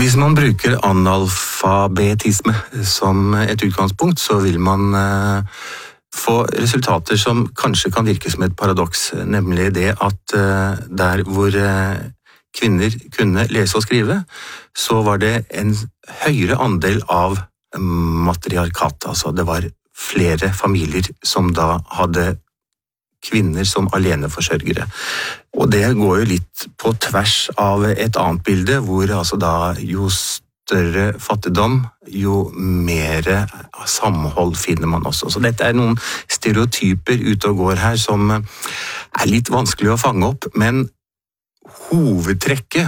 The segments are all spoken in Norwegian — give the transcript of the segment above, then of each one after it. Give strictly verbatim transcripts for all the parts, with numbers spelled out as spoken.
Hvis man bruker analfabetisme som et utgangspunkt, så vil man eh, få resultater som kanskje kan virke som et paradoks, nemlig det at eh, der hvor eh, kvinner kunne lese og skrive, så var det en høyere andel av matriarkat, altså det var flere familier som da hadde kvinner som aleneforsørgere. Og det går jo litt på tvers av et annet bilde, hvor altså da jo større fattigdom, jo mer samhold finner man også. Så dette er noen stereotyper ute og går her som er litt vanskelig å fange opp, men hovedtrekket,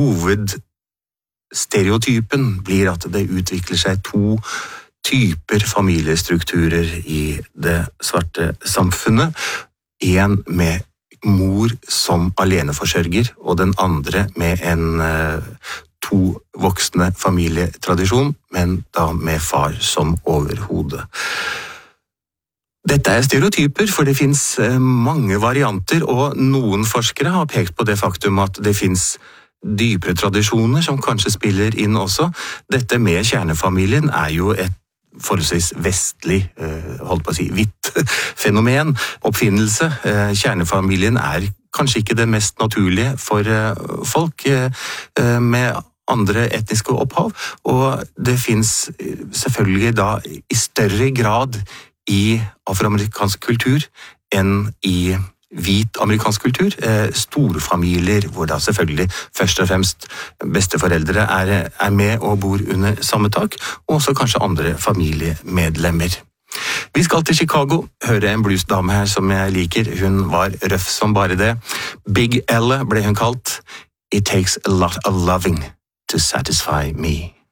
hovedstereotypen blir at det utvikler seg to typer familiestrukturer i det svarte samfunnet. En med mor som aleneforsørger, og den andre med en to voksne familietradisjon, men da med far som overhode. Dette er stereotyper, for det finnes mange varianter, og noen forskere har pekt på det faktum at det finnes dypere tradisjoner som kanskje spiller inn også. Dette med kjernefamilien er jo et forholdsvis vestlig, holdt på å si, hvitt fenomen, oppfinnelse. Kjernefamilien er kanskje ikke det mest naturlige for folk med andre etniske opphav, og det finnes selvfølgelig da i større grad i afroamerikansk kultur enn i hvit amerikansk kultur, storfamilier, hvor da selvfølgelig først og fremst besteforeldre er, er med og bor under samme tak, og også kanskje andre familiemedlemmer. Vi skal til Chicago, høre en bluesdame her som jeg liker, hun var røff som bare det. Big Elle ble hun kalt. It takes a lot of loving to satisfy me.